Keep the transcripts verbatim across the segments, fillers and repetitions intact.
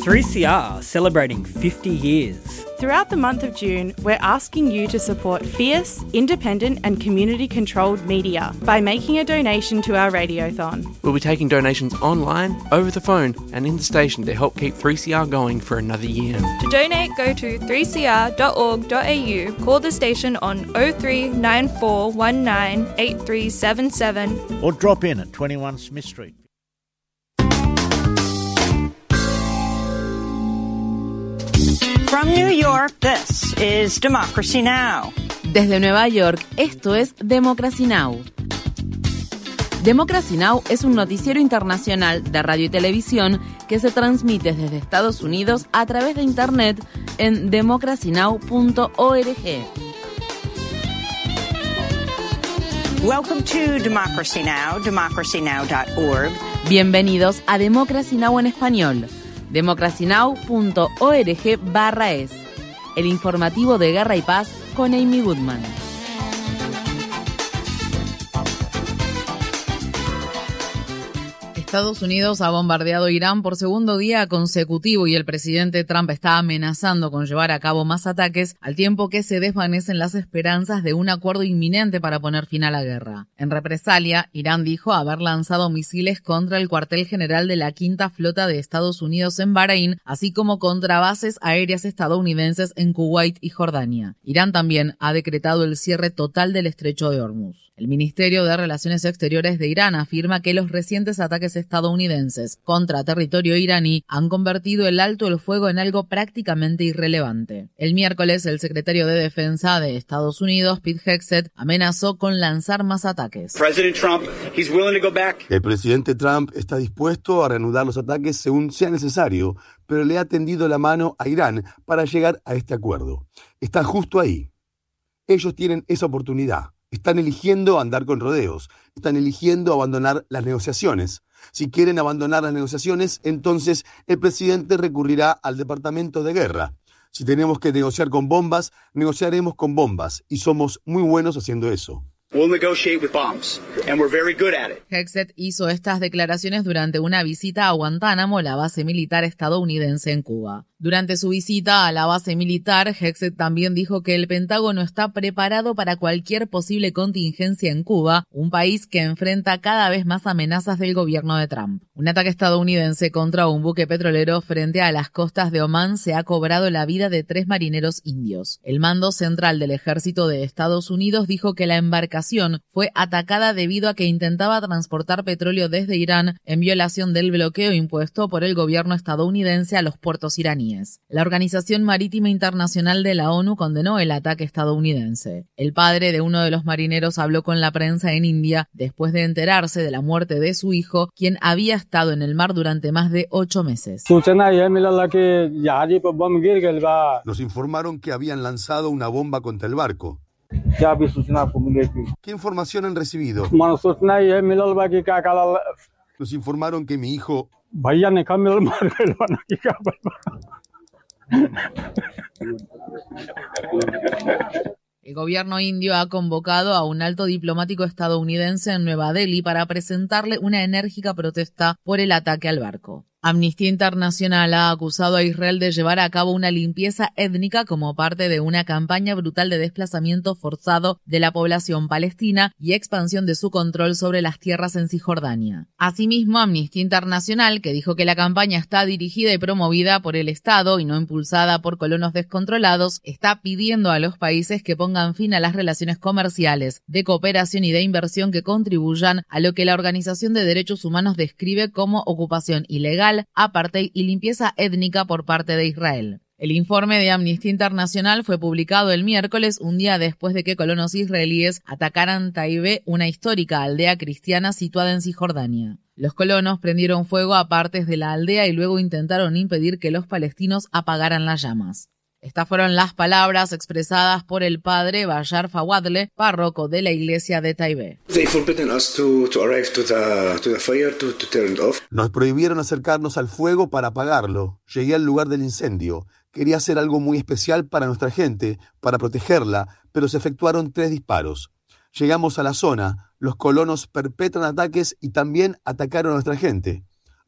three C R celebrating fifty years. Throughout the month of June, we're asking you to support fierce, independent and community-controlled media by making a donation to our radiothon. We'll be taking donations online, over the phone and in the station to help keep three C R going for another year. To donate, go to three c r dot org dot a u, call the station on oh three nine four one nine eight three seven seven or drop in at twenty-one Smith Street. From New York, this is Democracy Now! Desde Nueva York, esto es Democracy Now! Democracy Now! Es un noticiero internacional de radio y televisión que se transmite desde Estados Unidos a través de Internet en democracy now punto org. Welcome to Democracy Now!, democracy now dot org. Bienvenidos a Democracy Now! En español. democracy now punto org barra es. El informativo de Guerra y Paz con Amy Goodman. Estados Unidos ha bombardeado Irán por segundo día consecutivo y el presidente Trump está amenazando con llevar a cabo más ataques al tiempo que se desvanecen las esperanzas de un acuerdo inminente para poner fin a la guerra. En represalia, Irán dijo haber lanzado misiles contra el cuartel general de la Quinta Flota de Estados Unidos en Bahrein, así como contra bases aéreas estadounidenses en Kuwait y Jordania. Irán también ha decretado el cierre total del estrecho de Hormuz. El Ministerio de Relaciones Exteriores de Irán afirma que los recientes ataques estadounidenses contra territorio iraní han convertido el alto el fuego en algo prácticamente irrelevante. El miércoles, el secretario de Defensa de Estados Unidos, Pete Hegseth, amenazó con lanzar más ataques. Trump, el presidente Trump está dispuesto a reanudar los ataques según sea necesario, pero le ha tendido la mano a Irán para llegar a este acuerdo. Está justo ahí. Ellos tienen esa oportunidad. Están eligiendo andar con rodeos, están eligiendo abandonar las negociaciones. Si quieren abandonar las negociaciones, entonces el presidente recurrirá al Departamento de Guerra. Si tenemos que negociar con bombas, negociaremos con bombas, y somos muy buenos haciendo eso. We'll negotiate with bombs, and we're very good at it. Hegseth hizo estas declaraciones durante una visita a Guantánamo, la base militar estadounidense en Cuba. Durante su visita a la base militar, Hegseth también dijo que el Pentágono está preparado para cualquier posible contingencia en Cuba, un país que enfrenta cada vez más amenazas del gobierno de Trump. Un ataque estadounidense contra un buque petrolero frente a las costas de Omán se ha cobrado la vida de tres marineros indios. El mando central del ejército de Estados Unidos dijo que la embarcación fue atacada debido a que intentaba transportar petróleo desde Irán en violación del bloqueo impuesto por el gobierno estadounidense a los puertos iraníes. La Organización Marítima Internacional de la ONU condenó el ataque estadounidense. El padre de uno de los marineros habló con la prensa en India después de enterarse de la muerte de su hijo, quien había estado en el mar durante más de ocho meses. Nos informaron que habían lanzado una bomba contra el barco. ¿Qué información han recibido? Nos informaron que mi hijo... El gobierno indio ha convocado a un alto diplomático estadounidense en Nueva Delhi para presentarle una enérgica protesta por el ataque al barco. Amnistía Internacional ha acusado a Israel de llevar a cabo una limpieza étnica como parte de una campaña brutal de desplazamiento forzado de la población palestina y expansión de su control sobre las tierras en Cisjordania. Asimismo, Amnistía Internacional, que dijo que la campaña está dirigida y promovida por el Estado y no impulsada por colonos descontrolados, está pidiendo a los países que pongan fin a las relaciones comerciales, de cooperación y de inversión que contribuyan a lo que la Organización de Derechos Humanos describe como ocupación ilegal, apartheid y limpieza étnica por parte de Israel. El informe de Amnistía Internacional fue publicado el miércoles, un día después de que colonos israelíes atacaran Taibé, una histórica aldea cristiana situada en Cisjordania. Los colonos prendieron fuego a partes de la aldea y luego intentaron impedir que los palestinos apagaran las llamas. Estas fueron las palabras expresadas por el padre Bayar Fawadle, párroco de la iglesia de Taibé. Nos prohibieron acercarnos al fuego para apagarlo. Llegué al lugar del incendio. Quería hacer algo muy especial para nuestra gente, para protegerla, pero se efectuaron tres disparos. Llegamos a la zona, los colonos perpetran ataques y también atacaron a nuestra gente.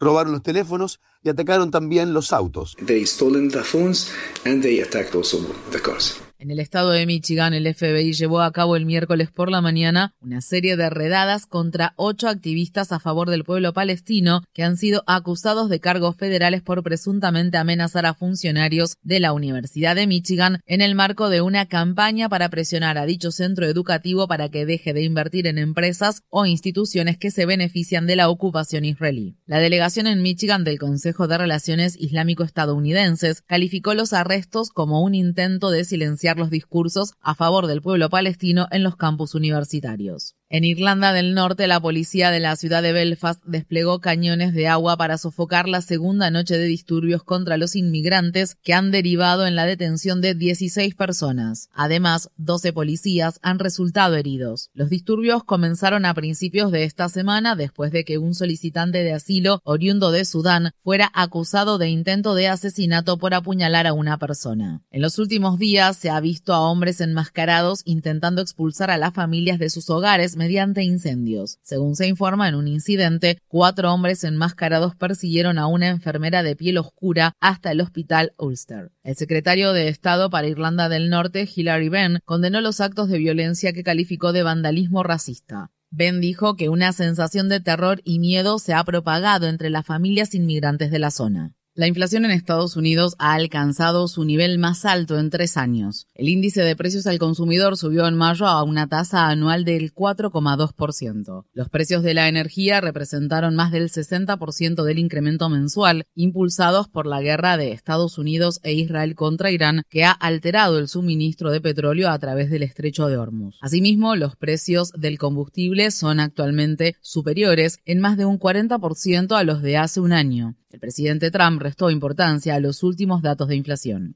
Robaron los teléfonos y atacaron también los autos. They stolen the phones and they attacked also the cars. En el estado de Michigan, el F B I llevó a cabo el miércoles por la mañana una serie de redadas contra ocho activistas a favor del pueblo palestino que han sido acusados de cargos federales por presuntamente amenazar a funcionarios de la Universidad de Michigan en el marco de una campaña para presionar a dicho centro educativo para que deje de invertir en empresas o instituciones que se benefician de la ocupación israelí. La delegación en Michigan del Consejo de Relaciones Islámico-Estadounidenses calificó los arrestos como un intento de silenciar los discursos a favor del pueblo palestino en los campus universitarios. En Irlanda del Norte, la policía de la ciudad de Belfast desplegó cañones de agua para sofocar la segunda noche de disturbios contra los inmigrantes que han derivado en la detención de dieciséis personas. Además, doce policías han resultado heridos. Los disturbios comenzaron a principios de esta semana después de que un solicitante de asilo oriundo de Sudán fuera acusado de intento de asesinato por apuñalar a una persona. En los últimos días se ha visto a hombres enmascarados intentando expulsar a las familias de sus hogares mediante incendios. Según se informa, en un incidente, cuatro hombres enmascarados persiguieron a una enfermera de piel oscura hasta el hospital Ulster. El secretario de Estado para Irlanda del Norte, Hilary Benn, condenó los actos de violencia que calificó de vandalismo racista. Benn dijo que una sensación de terror y miedo se ha propagado entre las familias inmigrantes de la zona. La inflación en Estados Unidos ha alcanzado su nivel más alto en tres años. El índice de precios al consumidor subió en mayo a una tasa anual del cuatro coma dos por ciento. Los precios de la energía representaron más del sesenta por ciento del incremento mensual, impulsados por la guerra de Estados Unidos e Israel contra Irán, que ha alterado el suministro de petróleo a través del estrecho de Hormuz. Asimismo, los precios del combustible son actualmente superiores en más de un cuarenta por ciento a los de hace un año. El presidente Trump restó importancia a los últimos datos de inflación.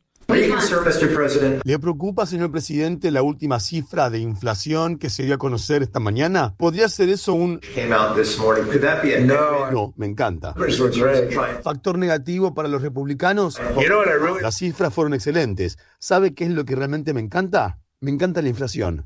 ¿Le preocupa, señor presidente, la última cifra de inflación que se dio a conocer esta mañana? ¿Podría ser eso un...? No, me encanta. ¿Factor negativo para los republicanos? Las cifras fueron excelentes. ¿Sabe qué es lo que realmente me encanta? Me encanta la inflación.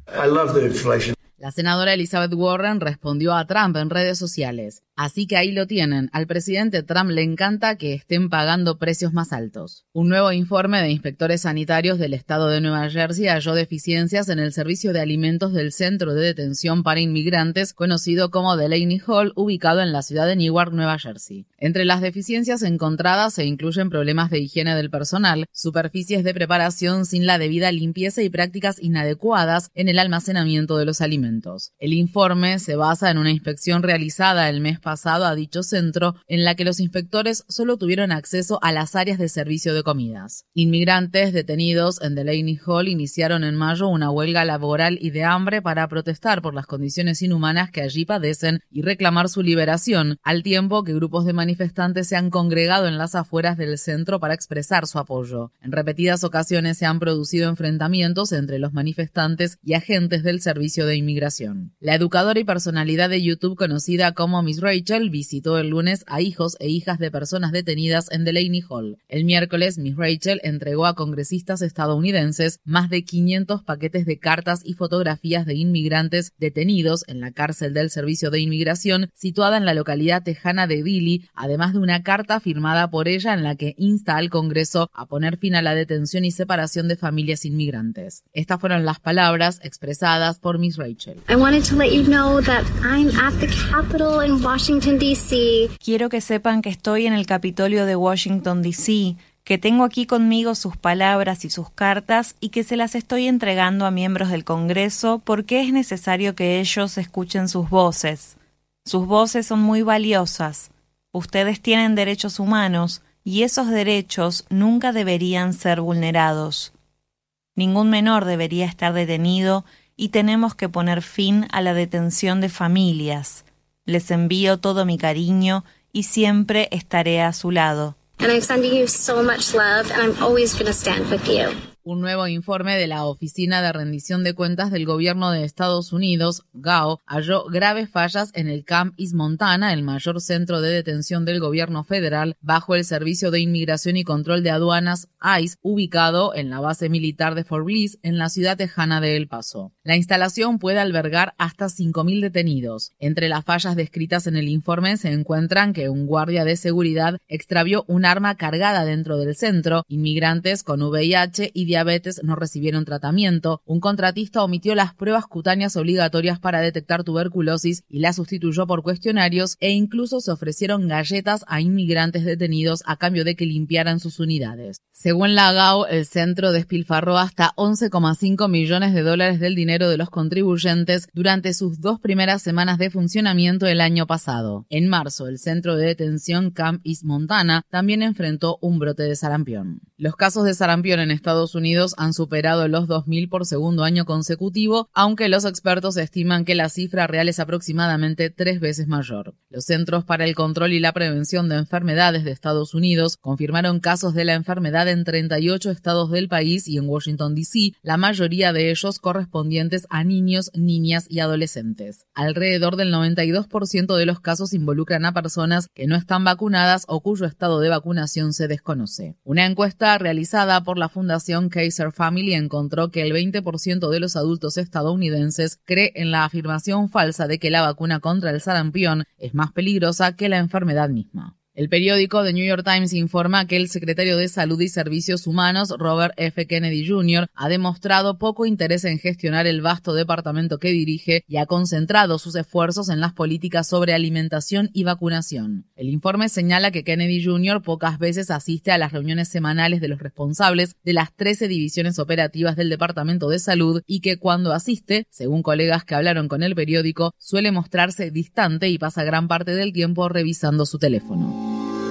La senadora Elizabeth Warren respondió a Trump en redes sociales. Así que ahí lo tienen. Al presidente Trump le encanta que estén pagando precios más altos. Un nuevo informe de inspectores sanitarios del estado de Nueva Jersey halló deficiencias en el servicio de alimentos del Centro de Detención para Inmigrantes, conocido como Delaney Hall, ubicado en la ciudad de Newark, Nueva Jersey. Entre las deficiencias encontradas se incluyen problemas de higiene del personal, superficies de preparación sin la debida limpieza y prácticas inadecuadas en el almacenamiento de los alimentos. El informe se basa en una inspección realizada el mes pasado a dicho centro, en la que los inspectores solo tuvieron acceso a las áreas de servicio de comidas. Inmigrantes detenidos en Delaney Hall iniciaron en mayo una huelga laboral y de hambre para protestar por las condiciones inhumanas que allí padecen y reclamar su liberación, al tiempo que grupos de manifestantes se han congregado en las afueras del centro para expresar su apoyo. En repetidas ocasiones se han producido enfrentamientos entre los manifestantes y agentes del servicio de inmigración. La educadora y personalidad de YouTube conocida como Miss Rachel visitó el lunes a hijos e hijas de personas detenidas en Delaney Hall. El miércoles, Miss Rachel entregó a congresistas estadounidenses más de quinientos paquetes de cartas y fotografías de inmigrantes detenidos en la cárcel del Servicio de Inmigración situada en la localidad tejana de Dilley, además de una carta firmada por ella en la que insta al Congreso a poner fin a la detención y separación de familias inmigrantes. Estas fueron las palabras expresadas por Miss Rachel. I wanted to let you know that I'm at the Capitol in Washington, D C Quiero que sepan que estoy en el Capitolio de Washington, D C, que tengo aquí conmigo sus palabras y sus cartas y que se las estoy entregando a miembros del Congreso porque es necesario que ellos escuchen sus voces. Sus voces son muy valiosas. Ustedes tienen derechos humanos y esos derechos nunca deberían ser vulnerados. Ningún menor debería estar detenido y tenemos que poner fin a la detención de familias. Les envío todo mi cariño y siempre estaré a su lado. And I'm sending you so much love and I'm always going to stand with you. Un nuevo informe de la Oficina de Rendición de Cuentas del Gobierno de Estados Unidos, G A O, halló graves fallas en el Camp East Montana, el mayor centro de detención del gobierno federal, bajo el Servicio de Inmigración y Control de Aduanas, I C E, ubicado en la base militar de Fort Bliss, en la ciudad tejana de El Paso. La instalación puede albergar hasta cinco mil detenidos. Entre las fallas descritas en el informe se encuentran que un guardia de seguridad extravió un arma cargada dentro del centro, inmigrantes con V I H y diabetes no recibieron tratamiento, un contratista omitió las pruebas cutáneas obligatorias para detectar tuberculosis y las sustituyó por cuestionarios, e incluso se ofrecieron galletas a inmigrantes detenidos a cambio de que limpiaran sus unidades. Según la G A O, el centro despilfarró hasta once coma cinco millones de dólares del dinero de los contribuyentes durante sus dos primeras semanas de funcionamiento el año pasado. En marzo, el centro de detención Camp East Montana también enfrentó un brote de sarampión. Los casos de sarampión en Estados Unidos han superado los dos mil por segundo año consecutivo, aunque los expertos estiman que la cifra real es aproximadamente tres veces mayor. Los Centros para el Control y la Prevención de Enfermedades de Estados Unidos confirmaron casos de la enfermedad en treinta y ocho estados del país y en Washington, D C, la mayoría de ellos correspondientes a niños, niñas y adolescentes. Alrededor del noventa y dos por ciento de los casos involucran a personas que no están vacunadas o cuyo estado de vacunación se desconoce. Una encuesta realizada por la Fundación Kaiser Family encontró que el veinte por ciento de los adultos estadounidenses cree en la afirmación falsa de que la vacuna contra el sarampión es más peligrosa que la enfermedad misma. El periódico The New York Times informa que el secretario de Salud y Servicios Humanos, Robert F. Kennedy junior, ha demostrado poco interés en gestionar el vasto departamento que dirige y ha concentrado sus esfuerzos en las políticas sobre alimentación y vacunación. El informe señala que Kennedy junior pocas veces asiste a las reuniones semanales de los responsables de las trece divisiones operativas del Departamento de Salud y que cuando asiste, según colegas que hablaron con el periódico, suele mostrarse distante y pasa gran parte del tiempo revisando su teléfono.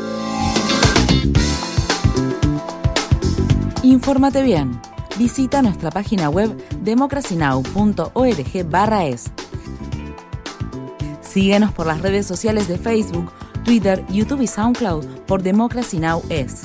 Infórmate bien. Visita nuestra página web democracy now punto org barra es. Síguenos por las redes sociales de Facebook, Twitter, YouTube y SoundCloud por Democracy Now! Es.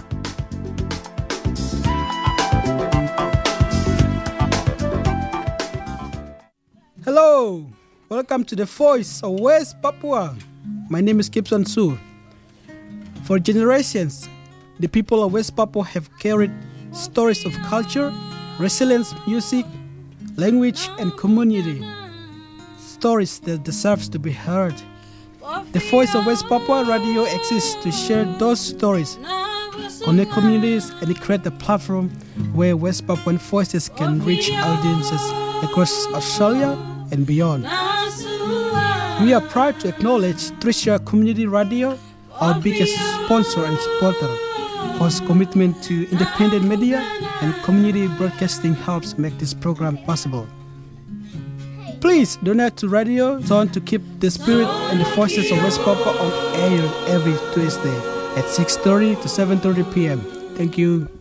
Hello, welcome to the Voice of West Papua. My name is Gibson Su. For generations, the people of West Papua have carried stories of culture, resilience, music, language, and community. Stories that deserve to be heard. The Voice of West Papua Radio exists to share those stories, connect communities, and create a platform where West Papuan voices can reach audiences across Australia and beyond. We are proud to acknowledge Tricia Community Radio, our biggest sponsor and supporter, whose commitment to independent media and community broadcasting helps make this program possible. Please donate to Radio Zone to keep the spirit and the voices of West Papua on air every Tuesday at six thirty to seven thirty p.m. Thank you.